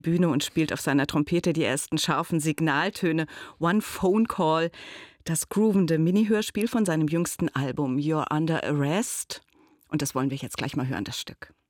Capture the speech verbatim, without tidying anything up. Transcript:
Bühne und spielt auf seiner Trompete die ersten scharfen Signaltöne. One Phone Call, das groovende Mini-Hörspiel von seinem jüngsten Album You're Under Arrest. Und das wollen wir jetzt gleich mal hören, das Stück.